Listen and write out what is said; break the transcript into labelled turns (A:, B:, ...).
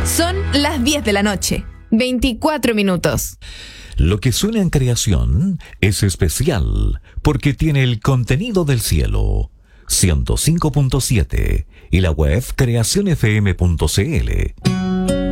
A: Son las 10 de la noche, 24 minutos.
B: Lo que suena en creación es especial porque tiene el contenido del cielo. 105.7 y la web creacionfm.cl.